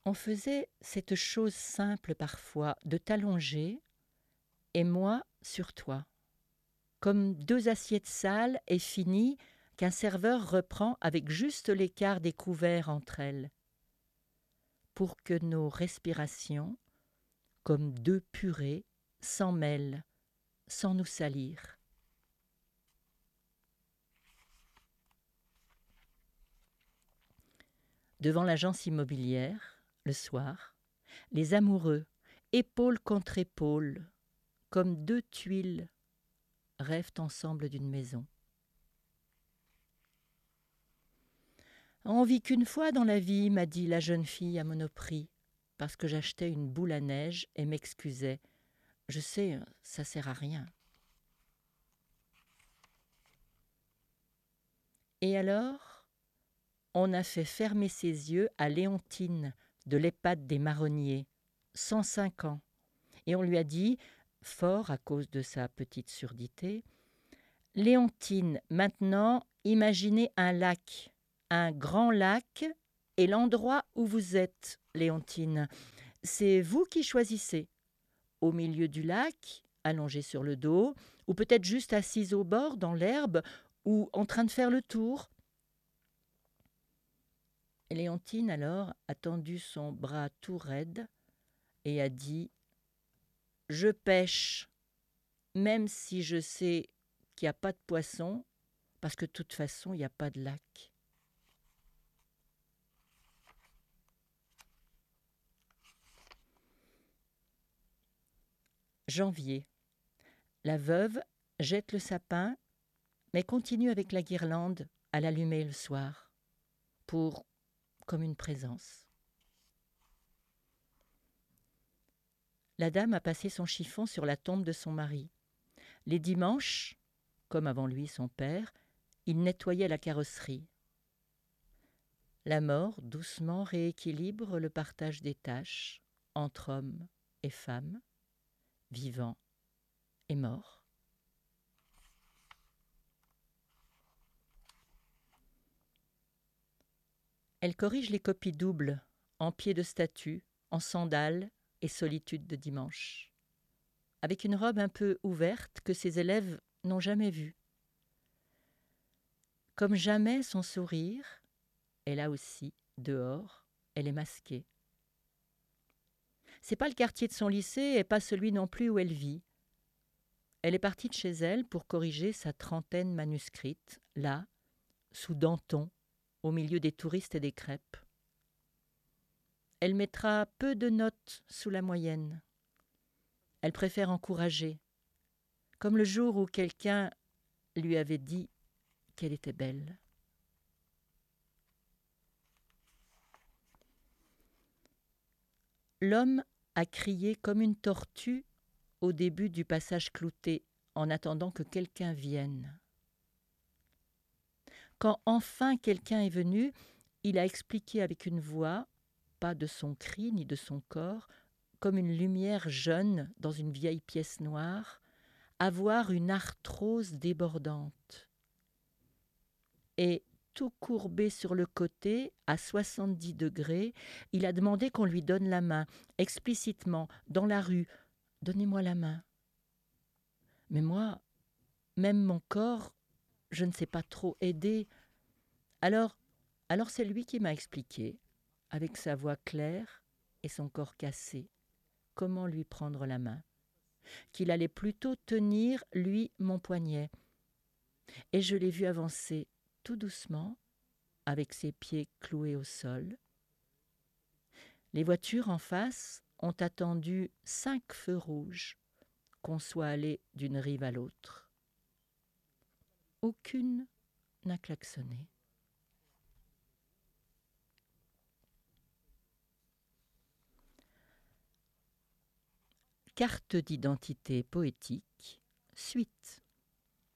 On faisait cette chose simple parfois de t'allonger, et moi sur toi, comme deux assiettes sales et finies qu'un serveur reprend avec juste l'écart des couverts entre elles, pour que nos respirations, comme deux purées, s'en mêlent, sans nous salir. Devant l'agence immobilière, le soir, les amoureux, épaule contre épaule, comme deux tuiles, rêvent ensemble d'une maison. On vit qu'une fois dans la vie, m'a dit la jeune fille à Monoprix, parce que j'achetais une boule à neige et m'excusais. Je sais, ça sert à rien. Et alors, on a fait fermer ses yeux à Léontine de l'EHPAD des Marronniers, 105 ans, et on lui a dit, fort à cause de sa petite surdité, « Léontine, maintenant, imaginez un lac, un grand lac, et l'endroit où vous êtes, Léontine. C'est vous qui choisissez. Au milieu du lac, allongé sur le dos, ou peut-être juste assise au bord, dans l'herbe, ou en train de faire le tour. » Et Léontine, alors, a tendu son bras tout raide et a dit « Je pêche, même si je sais qu'il n'y a pas de poisson, parce que de toute façon, il n'y a pas de lac. » Janvier. La veuve jette le sapin, mais continue avec la guirlande à l'allumer le soir, comme une présence. La dame a passé son chiffon sur la tombe de son mari. Les dimanches, comme avant lui son père, il nettoyait la carrosserie. La mort, doucement, rééquilibre le partage des tâches entre hommes et femmes, vivants et morts. Elle corrige les copies doubles, en pied de statue, en sandales et solitude de dimanche, avec une robe un peu ouverte que ses élèves n'ont jamais vue. Comme jamais son sourire, et là aussi, dehors, elle est masquée. C'est pas le quartier de son lycée et pas celui non plus où elle vit. Elle est partie de chez elle pour corriger sa trentaine manuscrite, là, sous Danton, au milieu des touristes et des crêpes. Elle mettra peu de notes sous la moyenne. Elle préfère encourager, comme le jour où quelqu'un lui avait dit qu'elle était belle. L'homme a crié comme une tortue au début du passage clouté, en attendant que quelqu'un vienne. Quand enfin quelqu'un est venu, il a expliqué avec une voix, pas de son cri ni de son corps, comme une lumière jeune dans une vieille pièce noire, avoir une arthrose débordante. Et tout courbé sur le côté, à 70 degrés, il a demandé qu'on lui donne la main, explicitement, dans la rue. « Donnez-moi la main. » Mais moi, même mon corps, je ne sais pas trop aider. Alors c'est lui qui m'a expliqué, avec sa voix claire et son corps cassé, comment lui prendre la main, qu'il allait plutôt tenir, lui, mon poignet. Et je l'ai vu avancer tout doucement, avec ses pieds cloués au sol. Les voitures en face ont attendu 5 feux rouges, qu'on soit allé d'une rive à l'autre. Aucune n'a klaxonné. Carte d'identité poétique, suite.